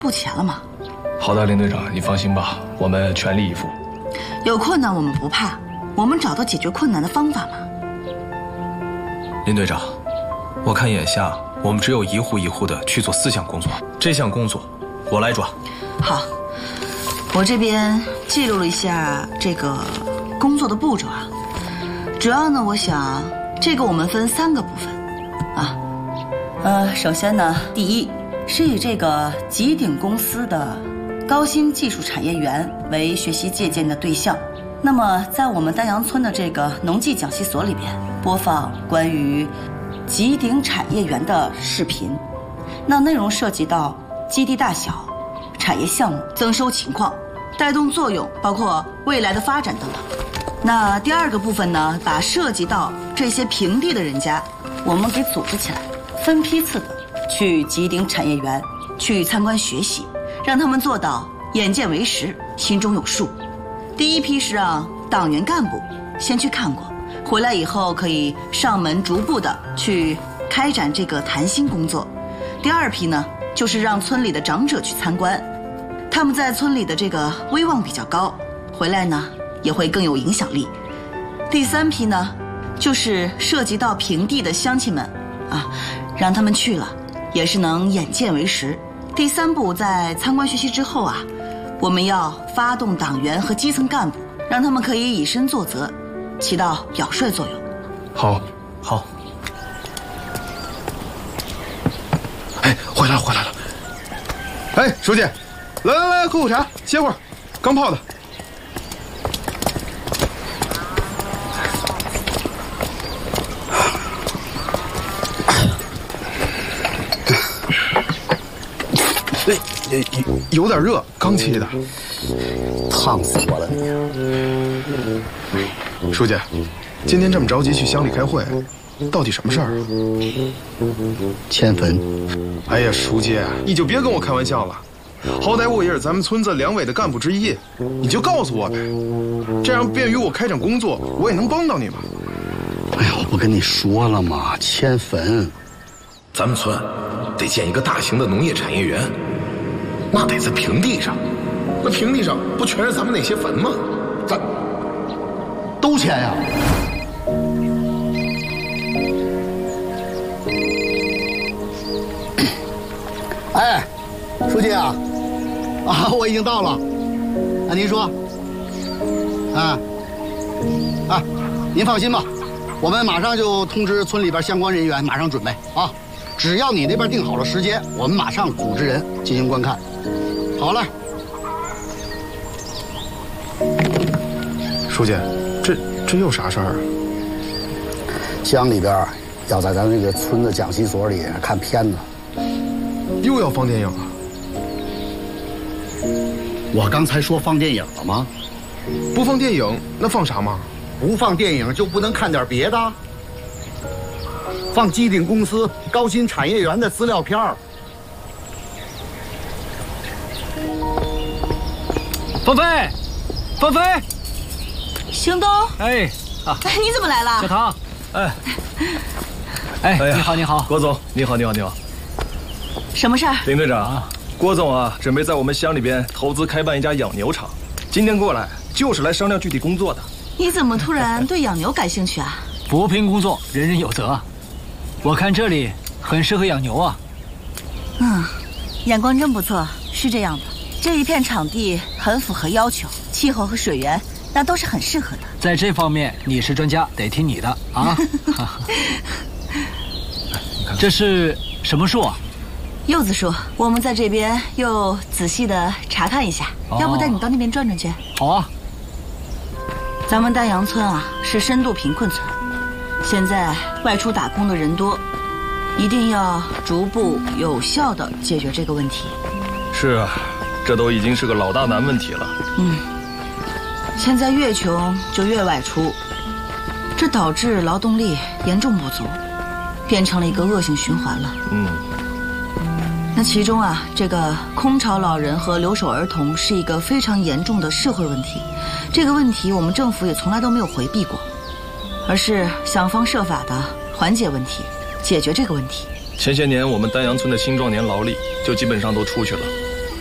付钱了吗？ 好的，林队长，你放心吧，我们全力以赴。 有困难我们不怕，我们找到解决困难的方法嘛。 林队长，我看眼下我们只有一户一户的去做4项工作，这项工作我来抓。 好，我这边记录了一下这个工作的步骤啊。主要呢，我想这个我们分3个部分啊。首先呢，第一是以这个极鼎公司的高新技术产业园为学习借鉴的对象。那么在我们丹阳村的这个农技讲习所里边，播放关于极鼎产业园的视频，那内容涉及到基地大小、产业项目增收情况、带动作用，包括未来的发展等等。那第2个部分呢，把涉及到这些平地的人家，我们给组织起来，分批次的去极鼎产业园去参观学习，让他们做到眼见为实，心中有数。第一批是让党员干部先去看过，回来以后可以上门逐步的去开展这个谈心工作。第2批呢，就是让村里的长者去参观，他们在村里的这个威望比较高，回来呢也会更有影响力。第3批呢，就是涉及到平地的乡亲们啊，让他们去了也是能眼见为实。第3步，在参观学习之后啊，我们要发动党员和基层干部，让他们可以以身作则，起到表率作用。 好。 哎，回来了。哎，书记，来，喝口茶，歇会儿，刚泡的。有点热，刚沏的， 烫死我了你！书记，今天这么着急去乡里开会，到底什么事儿啊？ 迁坟。 哎呀，书记，你就别跟我开玩笑了，好歹我也是咱们村子2委的干部之一，你就告诉我呗，这样便于我开展工作，我也能帮到你嘛。 哎呀，我不跟你说了吗？迁坟， 咱们村得建一个大型的农业产业园。那得在平地上，那平地上不全是咱们那些坟吗？咱都迁呀！哎，书记啊，我已经到了。您说，您放心吧，我们马上就通知村里边相关人员，马上准备啊。只要你那边定好了时间，我们马上组织人进行观看。好嘞， 书记，这又啥事儿啊？ 乡里边要在咱那个村子讲习所里看片子， 又要放电影了。 我刚才说放电影了吗？ 不放电影那放啥嘛？ 不放电影就不能看点别的？放极鼎公司高新产业园的资料片儿。 芳菲， 行动！ 哎， 你怎么来了？ 小唐，你好， 郭总，你好。 什么事儿？ 林队长，郭总啊，准备在我们乡里边投资开办一家养牛场，今天过来就是来商量具体工作的。 你怎么突然对养牛感兴趣啊？ 扶贫工作，人人有责。我看这里很适合养牛啊。 眼光真不错，是这样的。这一片场地很符合要求，气候和水源那都是很适合的。 在这方面你是专家，得听你的啊。这是什么树啊？ 柚子树。我们在这边又仔细的查看一下，要不带你到那边转转去？ 好啊。 咱们丹阳村啊是深度贫困村，现在外出打工的人多，一定要逐步有效的解决这个问题。 是啊，这都已经是个老大难问题了。 现在越穷就越外出，这导致劳动力严重不足，变成了一个恶性循环了。那其中啊，这个空巢老人和留守儿童是一个非常严重的社会问题。这个问题我们政府也从来都没有回避过，而是想方设法的缓解问题，解决这个问题。 前些年我们丹阳村的青壮年劳力就基本上都出去了，